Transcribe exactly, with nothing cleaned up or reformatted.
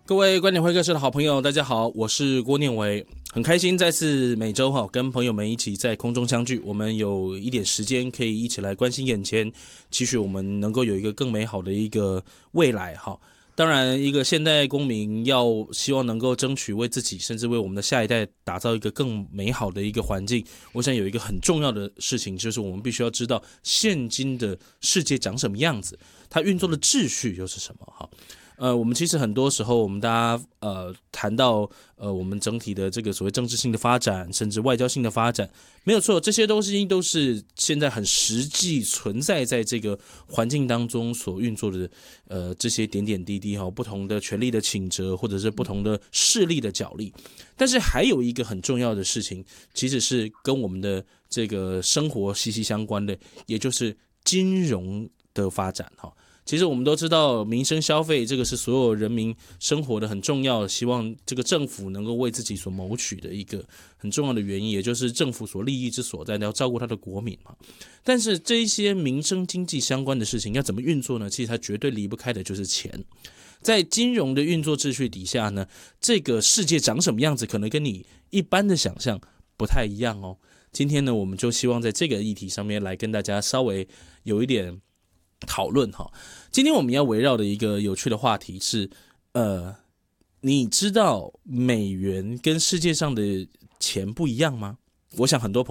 各位观点会客室的好朋友，大家好，我是郭念维，很开心再次每周哈跟朋友们一起在空中相聚，我们有一点时间可以一起来关心眼前，期许我们能够有一个更美好的一个未来哈。当然，一个现代公民要希望能够争取为自己，甚至为我们的下一代打造一个更美好的一个环境，我想有一个很重要的事情，就是我们必须要知道现今的世界长什么样子，它运作的秩序又是什么哈。呃，我们其实很多时候，我们大家呃谈到呃我们整体的这个所谓政治性的发展，甚至外交性的发展，没有错，这些东西都是现在很实际存在在这个环境当中所运作的呃这些点点滴滴哈，不同的权力的倾折，或者是不同的势力的角力。但是还有一个很重要的事情，其实是跟我们的这个生活息息相关的，也就是金融的发展哈。其实我们都知道，民生消费这个是所有人民生活的很重要，希望这个政府能够为自己所谋取的一个很重要的原因，也就是政府所利益之所在，要照顾他的国民嘛。但是这一些民生经济相关的事情要怎么运作呢？其实它绝对离不开的就是钱。在金融的运作秩序底下呢，这个世界长什么样子，可能跟你一般的想象不太一样哦。今天呢，我们就希望在这个议题上面来跟大家稍微有一点讨论哈。今天我们要围绕的一个有趣的话题是，呃，你知道美元跟世界上的钱不一样吗？我想很多朋友